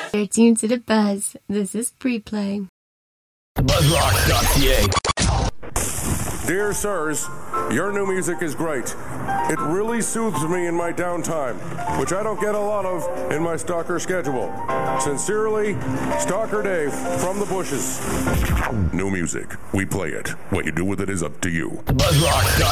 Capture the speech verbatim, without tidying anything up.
You're tuned to the Buzz. This is Pre-Play. Buzzrock dot c a. Dear sirs, your new music is great. It really soothes me in my downtime, which I don't get a lot of in my stalker schedule. Sincerely, Stalker Dave from the bushes. New music. We play it. What you do with it is up to you. Buzzrock dot c a.